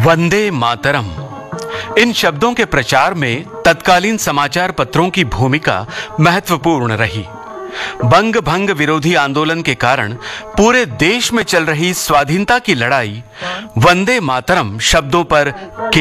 वंदे मातरम। इन शब्दों के प्रचार में तत्कालीन समाचार पत्रों की भूमिका महत्वपूर्ण रही। बंग भंग विरोधी आंदोलन के कारण पूरे देश में चल रही स्वाधीनता की लड़ाई वंदे मातरम शब्दों पर